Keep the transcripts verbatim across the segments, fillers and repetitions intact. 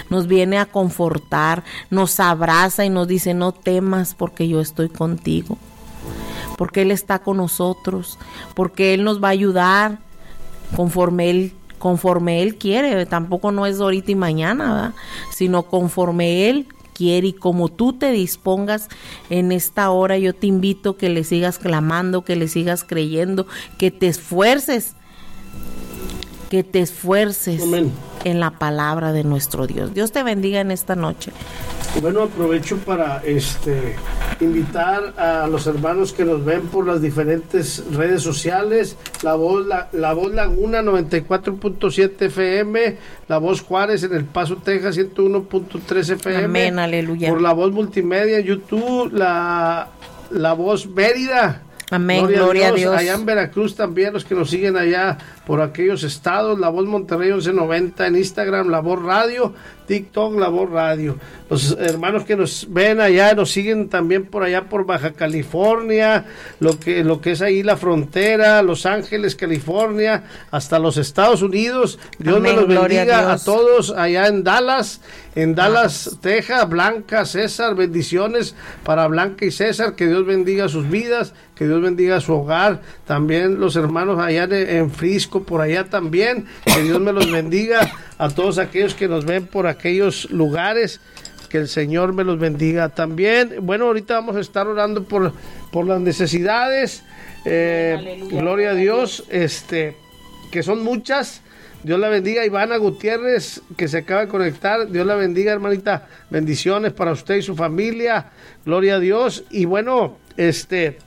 nos viene a confortar, nos abraza y nos dice, no temas porque yo estoy contigo, porque Él está con nosotros, porque Él nos va a ayudar conforme Él conforme Él quiere. Tampoco no es ahorita y mañana, ¿verdad? Sino conforme Él quiere, y como tú te dispongas en esta hora, yo te invito que le sigas clamando, que le sigas creyendo, que te esfuerces, que te esfuerces Amén. En la palabra de nuestro Dios. Dios te bendiga en esta noche. Bueno, aprovecho para este invitar a los hermanos que nos ven por las diferentes redes sociales, La Voz, la, la Voz Laguna noventa y cuatro punto siete F M, La Voz Juárez en El Paso, Texas ciento uno punto tres F M. Amén, aleluya. Por La Voz Multimedia en YouTube, la, la Voz Mérida. Amén, gloria, gloria a Dios. Allá en Veracruz también, los que nos siguen allá por aquellos estados, La Voz Monterrey once noventa en Instagram, La Voz Radio, TikTok, La Voz Radio. Los hermanos que nos ven allá, nos siguen también por allá por Baja California, lo que, lo que es ahí la frontera, Los Ángeles, California, hasta los Estados Unidos. Dios Amén, me los bendiga a, a todos allá en Dallas, en Dallas, Texas. Blanca, César, bendiciones para Blanca y César, que Dios bendiga sus vidas, que Dios bendiga su hogar. También los hermanos allá en, en Frisco, por allá también, que Dios me los bendiga. A todos aquellos que nos ven por aquellos lugares, que el Señor me los bendiga también. Bueno, ahorita vamos a estar orando por, por las necesidades, eh, Aleluya, gloria a Dios, este, que son muchas. Dios la bendiga. Ivana Gutiérrez, que se acaba de conectar, Dios la bendiga, hermanita, bendiciones para usted y su familia, gloria a Dios. Y bueno, este,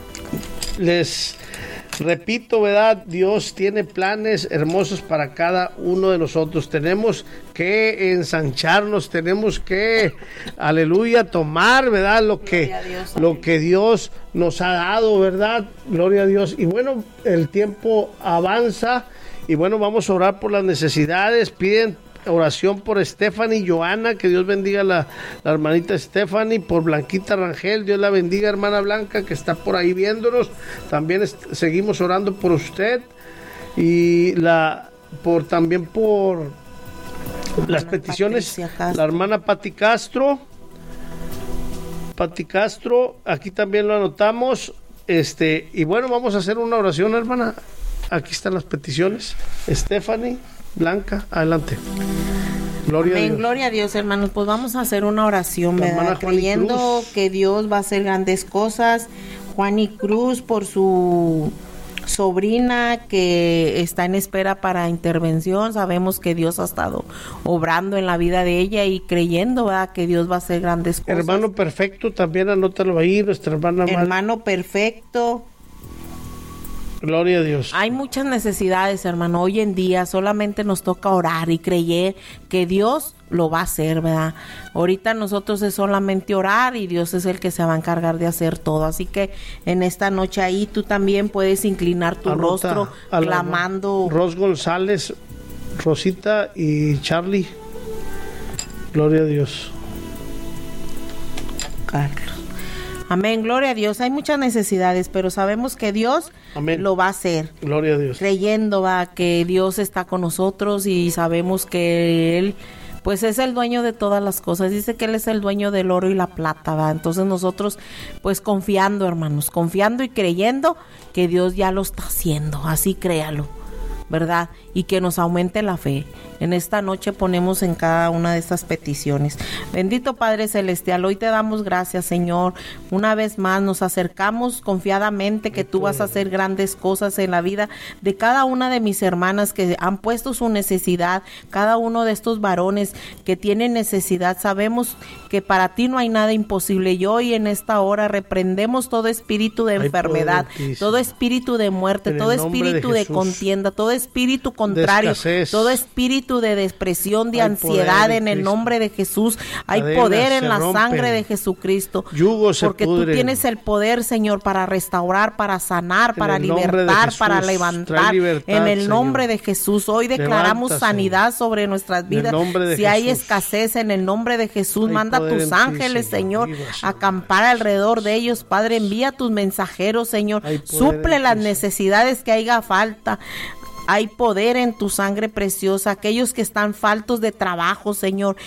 les repito, ¿verdad? Dios tiene planes hermosos para cada uno de nosotros. Tenemos que ensancharnos, tenemos que, aleluya, tomar, ¿verdad? Lo que, Dios, lo que Dios nos ha dado, ¿verdad? Gloria a Dios. Y bueno, el tiempo avanza y bueno, vamos a orar por las necesidades. Piden oración por Stephanie Joana, que Dios bendiga a la, la hermanita Stephanie, por Blanquita Rangel, Dios la bendiga, hermana Blanca, que está por ahí viéndonos. También est- seguimos orando por usted y la por también por las peticiones, la hermana Pati Castro, Pati Castro, aquí también lo anotamos, este, y bueno, vamos a hacer una oración, hermana. Aquí están las peticiones. Stephanie, Blanca, adelante. Gloria Amén, a Dios. Gloria a Dios, hermanos. Pues vamos a hacer una oración, ¿verdad? Creyendo que Dios va a hacer grandes cosas. Juani Cruz, por su sobrina que está en espera para intervención. Sabemos que Dios ha estado obrando en la vida de ella y creyendo, ¿verdad?, que Dios va a hacer grandes cosas. Hermano Perfecto, también anótalo ahí, nuestra hermana. Hermano Perfecto. Gloria a Dios. Hay muchas necesidades, hermano. Hoy en día solamente nos toca orar y creer que Dios lo va a hacer, ¿verdad? Ahorita nosotros es solamente orar y Dios es el que se va a encargar de hacer todo. Así que en esta noche ahí tú también puedes inclinar tu Anota rostro clamando. Ros González, Rosita y Charlie. Gloria a Dios. Carlos. Amén, gloria a Dios. Hay muchas necesidades, pero sabemos que Dios Amén. Lo va a hacer. Gloria a Dios. Creyendo, va, que Dios está con nosotros y sabemos que Él, pues, es el dueño de todas las cosas. Dice que Él es el dueño del oro y la plata, va. Entonces nosotros, pues, confiando, hermanos, confiando y creyendo que Dios ya lo está haciendo. Así créalo, ¿verdad? Y que nos aumente la fe. En esta noche ponemos en cada una de estas peticiones. Bendito Padre Celestial, hoy te damos gracias, Señor. Una vez más nos acercamos confiadamente que tú vas a hacer grandes cosas en la vida de cada una de mis hermanas que han puesto su necesidad, cada uno de estos varones que tienen necesidad. Sabemos que para ti no hay nada imposible. Y hoy en esta hora reprendemos todo espíritu de enfermedad, todo espíritu de muerte, todo espíritu de contienda, todo espíritu contrario, todo espíritu de depresión, de ansiedad, en el nombre de Jesús. Hay poder en la sangre de Jesucristo, porque tú tienes el poder, Señor, para restaurar, para sanar, para libertar, para levantar. En el nombre de Jesús, hoy declaramos sanidad sobre nuestras vidas. Si hay escasez, en el nombre de Jesús, manda tus ángeles, Señor, a acampar alrededor de ellos. Padre, envía tus mensajeros, Señor, suple las necesidades que haya falta. Hay poder en tu sangre preciosa. Aquellos que están faltos de trabajo, Señor,